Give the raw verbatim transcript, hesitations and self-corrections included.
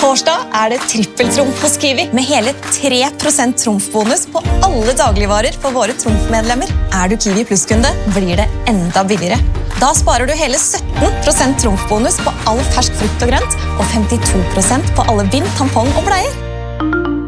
Torsdag er det trippeltrumf hos Kiwi, med hele tre prosent trumfbonus på alle dagligvarer for våre trumfmedlemmer. Er du Kiwi Plus-kunde, blir det enda billigere. Da sparer du hele sytten prosent trumfbonus på all fersk frukt og grønt, og femtito prosent på alle bind, tampong og bleier.